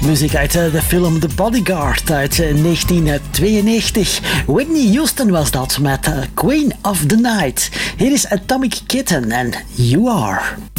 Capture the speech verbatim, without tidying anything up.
Muziek uit uh, de film The Bodyguard uit uh, negentien tweeënnegentig. Whitney Houston was dat met uh, Queen of the Night. Hier is Atomic Kitten en You Are.